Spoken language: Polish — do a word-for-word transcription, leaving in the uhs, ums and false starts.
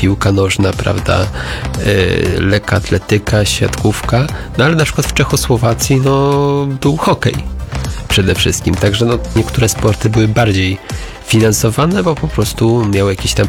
piłka nożna, prawda, yy, lekka atletyka, siatkówka, no ale na przykład w Czechosłowacji no był hokej przede wszystkim, także no niektóre sporty były bardziej finansowane, bo po prostu miały jakieś tam